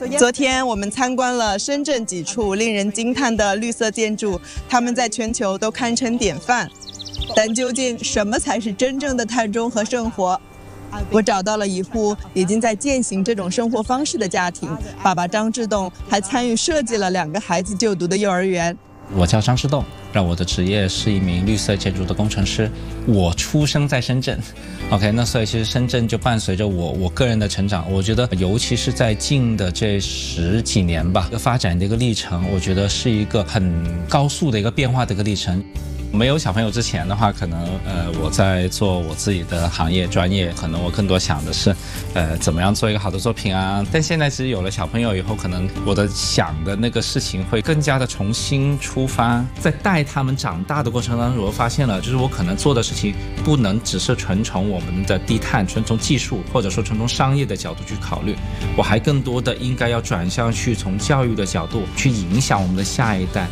昨天我们参观了深圳几处令人惊叹的绿色建筑，它们在全球都堪称典范。但究竟什么才是真正的碳中和生活？我找到了一户已经在践行这种生活方式的家庭，爸爸张志栋还参与设计了2个孩子就读的幼儿园。 我叫张志栋，我的职业是一名绿色建筑的工程师。我出生在深圳 ，OK， 那所以其实深圳就伴随着我个人的成长。我觉得尤其是在近的这10几年吧，发展的一个历程，我觉得是一个很高速的一个变化的一个历程。没有小朋友之前的话，可能我在做我自己的行业专业，可能我更多想的是怎么样做一个好的作品啊。但现在其实有了小朋友以后，可能我的想的那个事情会更加的重新出发。在带他们长大的过程当中，我发现了，就是我可能做的事情不能只是纯从我们的低碳、纯从技术或者说纯从商业的角度去考虑，我还更多的应该要转向去从教育的角度去影响我们的下一代。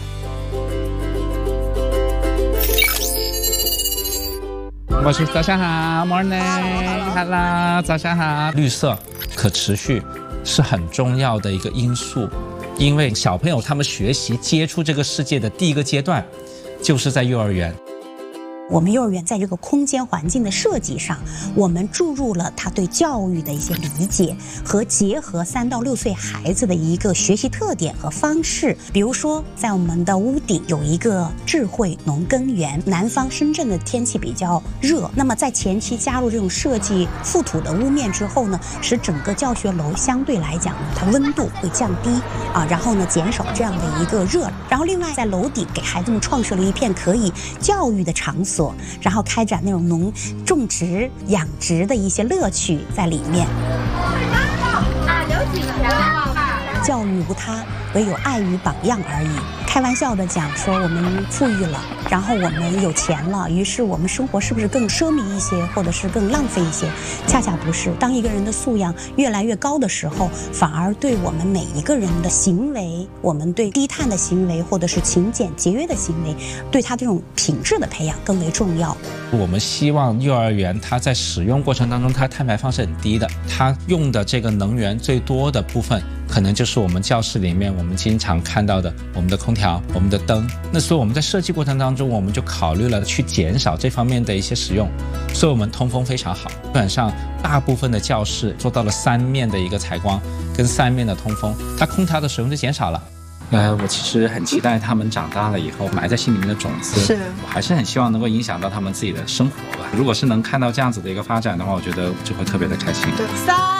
我是早上好 ，Morning，Hello， 早上好。绿色、可持续是很重要的一个因素，因为小朋友他们学习接触这个世界的第一个阶段，就是在幼儿园。 我们幼儿园在这个空间环境的设计上，我们注入了他对教育的一些理解和结合3到6岁孩子的一个学习特点和方式。比如说，在我们的屋顶有一个智慧农耕园。南方深圳的天气比较热，那么在前期加入这种设计覆土的屋面之后呢，使整个教学楼相对来讲呢，它温度会降低然后呢减少这样的一个热。然后另外在楼顶给孩子们创设了一片可以教育的场所。然后开展那种种植、养殖的一些乐趣在里面。教育无他，唯有爱与榜样而已。开玩笑的讲说，我们富裕了，然后我们有钱了，于是我们生活是不是更奢靡一些，或者是更浪费一些？恰恰不是。当一个人的素养越来越高的时候，反而对我们每一个人的行为，我们对低碳的行为，或者是勤俭节约的行为，对他这种品质的培养更为重要。 我们希望幼儿园它在使用过程当中，它碳排放是很低的，它用的这个能源最多的部分，可能就是我们教室里面我们经常看到的我们的空调、我们的灯。那所以我们在设计过程当中，我们就考虑了去减少这方面的一些使用，所以我们通风非常好，基本上大部分的教室做到了3面的一个采光跟3面的通风，它空调的使用就减少了。我其实很期待他们长大了以后埋在心里面的种子，我还是很希望能够影响到他们自己的生活吧。如果是能看到这样子的一个发展的话，我觉得就会特别的开心。